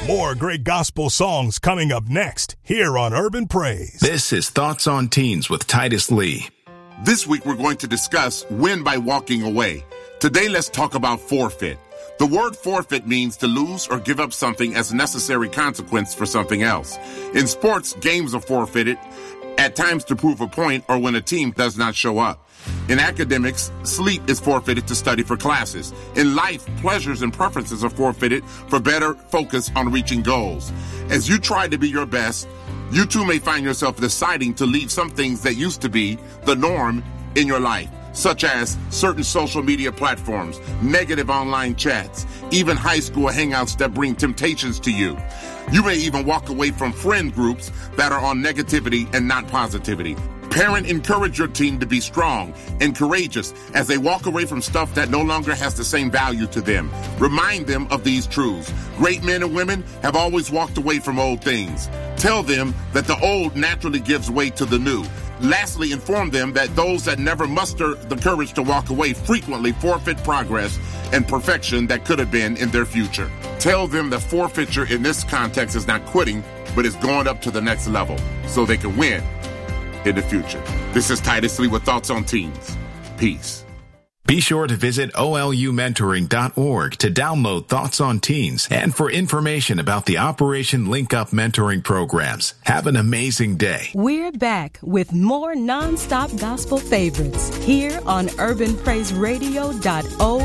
More great gospel songs coming up next here on Urban Praise. This is Thoughts on Teens with Titus Lee. This week we're going to discuss win by walking away. Today let's talk about forfeit. The word forfeit means to lose or give up something as a necessary consequence for something else. In sports, games are forfeited, at times to prove a point or when a team does not show up. In academics, sleep is forfeited to study for classes. In life, pleasures and preferences are forfeited for better focus on reaching goals. As you try to be your best, you too may find yourself deciding to leave some things that used to be the norm in your life, such as certain social media platforms, negative online chats, even high school hangouts that bring temptations to you. You may even walk away from friend groups that are on negativity and not positivity. Parent, encourage your team to be strong and courageous as they walk away from stuff that no longer has the same value to them. Remind them of these truths. Great men and women have always walked away from old things. Tell them that the old naturally gives way to the new. Lastly, inform them that those that never muster the courage to walk away frequently forfeit progress and perfection that could have been in their future. Tell them that forfeiture in this context is not quitting, but is going up to the next level so they can win in the future. This is Titus Lee with Thoughts on Teens. Peace. Be sure to visit olumentoring.org to download Thoughts on Teens and for information about the Operation Link Up mentoring programs. Have an amazing day. We're back with more non-stop gospel favorites here on urbanpraiseradio.org.